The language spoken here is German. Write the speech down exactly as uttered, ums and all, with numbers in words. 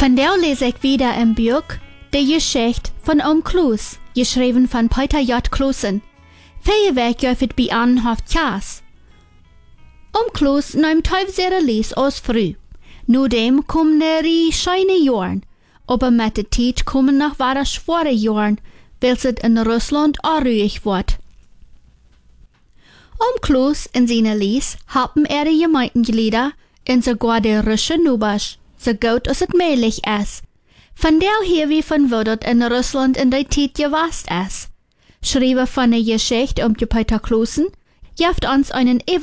Vandaag lese ich wieder im Buch Die Geschichte von Oom Kloos, geschrieben von Peter J. Kloosen. Vier Wege wird bei Anhoft Kaas. Oom Kloos nahm teilweise Lies aus früh. Nu dem kommen die scheine Jahren, aber mit der Zeit kommen noch wahre schwere Jahren, welches in Russland auch ruhig wird. Oom Kloos in seine Lies haben er die Gemeindeglieder in sogar der Russische Nubasch, so gut als es möglich ist. Von der hier wie von Wodert in Russland in der Zeit gewast ist. Schreiber von der Geschichte um Peter Kloosen, gibt uns einen